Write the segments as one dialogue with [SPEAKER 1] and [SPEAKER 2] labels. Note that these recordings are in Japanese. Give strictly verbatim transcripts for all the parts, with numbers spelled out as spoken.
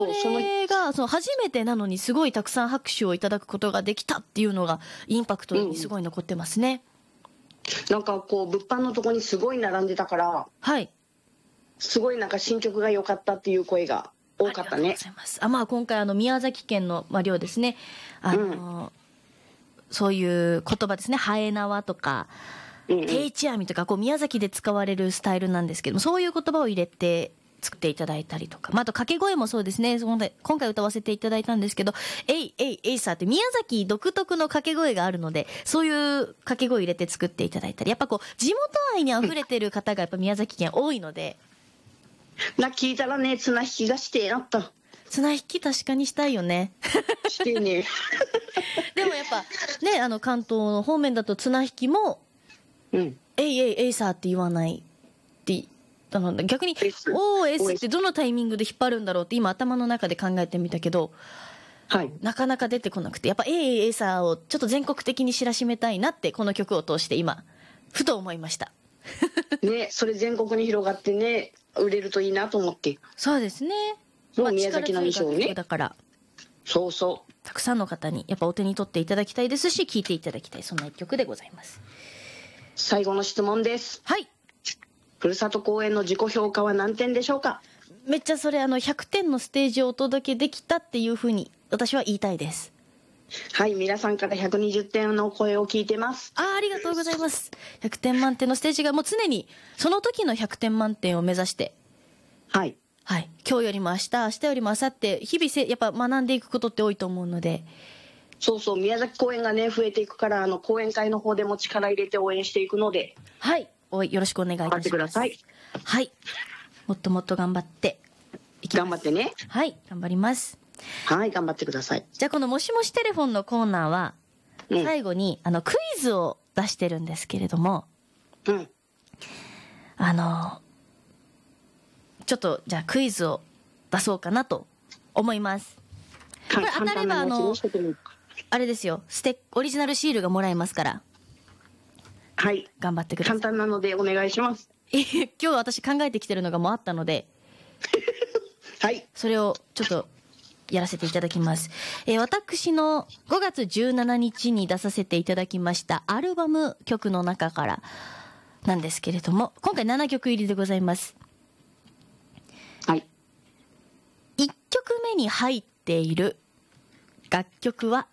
[SPEAKER 1] その
[SPEAKER 2] れがその初めてなのにすごいたくさん拍手をいただくことができたっていうのがインパクトにすごい残ってますね。
[SPEAKER 1] うん、なんかこう物販のとこにすごい並んでたから、
[SPEAKER 2] はい、
[SPEAKER 1] すごいなんか新曲が良かったっていう声が多かったね。
[SPEAKER 2] ありがとうございます。あ、まあ、今回あの宮崎県の、まあ、寮ですね、あの、うん、そういう言葉ですね、ハエナワとか、うんうん、定置網とかこう宮崎で使われるスタイルなんですけども、そういう言葉を入れて作っていただいたりとか、まあ、あと掛け声もそうですね。今回歌わせていただいたんですけど、えいえいえいさって宮崎独特の掛け声があるので、そういう掛け声を入れて作っていただいたり、やっぱこう地元愛にあふれてる方がやっぱ宮崎県多いので、
[SPEAKER 1] な、聞いたらね、綱引きがしてなった。
[SPEAKER 2] 綱引き確かにしたいよね。
[SPEAKER 1] してね。
[SPEAKER 2] でもやっぱね、あの関東の方面だと綱引きも、うん、えいえいえいさって言わないってあの逆に オーエス ってどのタイミングで引っ張るんだろうって今頭の中で考えてみたけど、はい、なかなか出てこなくて、やっぱ エーエーエー サーをちょっと全国的に知らしめたいなってこの曲を通して今ふと思いました
[SPEAKER 1] ね。それ全国に広がってね、売れるといいなと思って。
[SPEAKER 2] そうですね。
[SPEAKER 1] もう宮崎なんでしょうね。
[SPEAKER 2] だから
[SPEAKER 1] そうそう、
[SPEAKER 2] たくさんの方にやっぱお手に取っていただきたいですし、聴いていただきたい、そんな一曲でございます。
[SPEAKER 1] 最後の質問です。
[SPEAKER 2] はい。
[SPEAKER 1] ふるさと公演の自己評価は何点でしょうか？
[SPEAKER 2] めっちゃそれあのひゃくてんのステージをお届けできたっていうふうに私は言いたいです。
[SPEAKER 1] はい、皆さんからひゃくにじゅってんの声を聞いてます。
[SPEAKER 2] あ, ありがとうございます。ひゃくてん満点のステージがもう常にその時のひゃくてん満点を目指して、
[SPEAKER 1] はい
[SPEAKER 2] はい、今日よりも明日、明日よりも明後日、日々せやっぱ学んでいくことって多いと思うので。
[SPEAKER 1] そうそう、宮崎公演がね増えていくから、あの講演会の方でも力入れて応援していくので、
[SPEAKER 2] はい、およろしくお願いいたします。
[SPEAKER 1] 頑張ってください。
[SPEAKER 2] はい、もっともっと頑張っていきます。
[SPEAKER 1] 頑張ってね。
[SPEAKER 2] はい、頑張ります。
[SPEAKER 1] はい、頑張ってください。
[SPEAKER 2] じゃあこのもしもしテレフォンのコーナーは、うん、最後にあのクイズを出してるんですけれども、うん、あのちょっとじゃあクイズを出そうかなと思います。これ当たればあのあれですよ、ステオリジナルシールがもらえますから。
[SPEAKER 1] はい、
[SPEAKER 2] 頑張ってください。
[SPEAKER 1] 簡単なのでお願いします。
[SPEAKER 2] 今日私考えてきてるのがもうあったので
[SPEAKER 1] はい、
[SPEAKER 2] それをちょっとやらせていただきます。えー、私のごがつじゅうしちにちに出させていただきましたアルバム曲の中からなんですけれども、今回ななきょく入りでございます。
[SPEAKER 1] はい。
[SPEAKER 2] いっきょくめに入っている楽曲は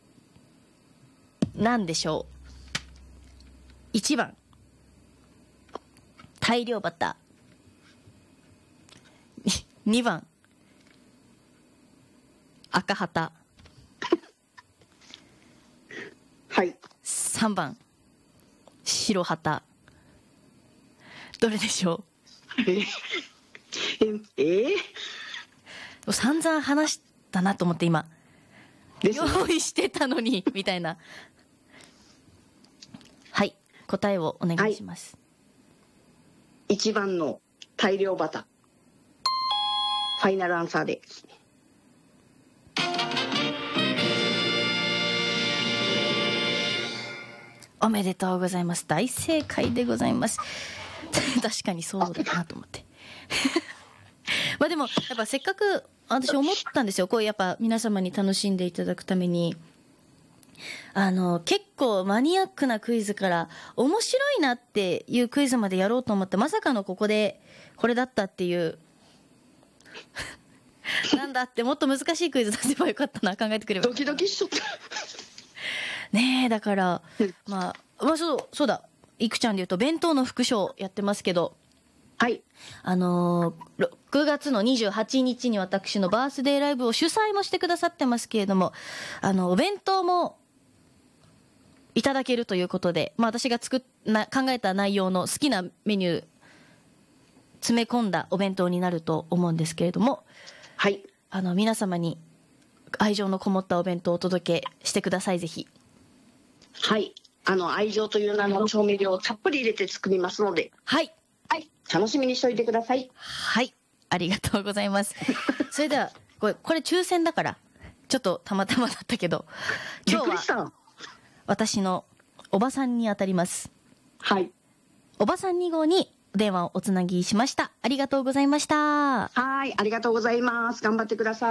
[SPEAKER 2] 何でしょう？いちばん大漁旗、にばん赤旗
[SPEAKER 1] はい、
[SPEAKER 2] さんばん白旗、どれでしょう？
[SPEAKER 1] ええー、
[SPEAKER 2] 散々話したなと思って今、ね、用意してたのにみたいな。はい、答えをお願いします。
[SPEAKER 1] はい、いちばんの大漁旗、ファイナルアンサーです。
[SPEAKER 2] おめでとうございます。大正解でございます確かにそうだなと思ってまあでもやっぱせっかく私思ったんですよ、こうやっぱ皆様に楽しんでいただくために、あの結構マニアックなクイズから面白いなっていうクイズまでやろうと思って、まさかのここでこれだったっていうなんだって、もっと難しいクイズ出せばよかったな、考えてくれば。
[SPEAKER 1] ドキドキしちゃった
[SPEAKER 2] ねえ、だから、まあ、まあそう、そうだ、いくちゃんで言うと弁当の副賞やってますけど、
[SPEAKER 1] はい、
[SPEAKER 2] あのー、ろくがつのにじゅうはちにちに私のバースデーライブを主催もしてくださってますけれども、あのお弁当もいただけるということで、まあ、私が作っな考えた内容の好きなメニュー詰め込んだお弁当になると思うんですけれども、
[SPEAKER 1] はい、
[SPEAKER 2] あの皆様に愛情のこもったお弁当をお届けしてください、ぜひ。
[SPEAKER 1] はい、あの愛情という名の調味料をたっぷり入れて作りますので、
[SPEAKER 2] はい
[SPEAKER 1] はい、楽しみにしておいてください。
[SPEAKER 2] はい、ありがとうございますそれではこれ、これ抽選だからちょっとたまたまだったけど、今日は私のおばさんに当たります。
[SPEAKER 1] はい、
[SPEAKER 2] おばさんに号に電話をおつなぎしました。ありがとうございました。
[SPEAKER 1] はい、ありがとうございます。頑張ってください。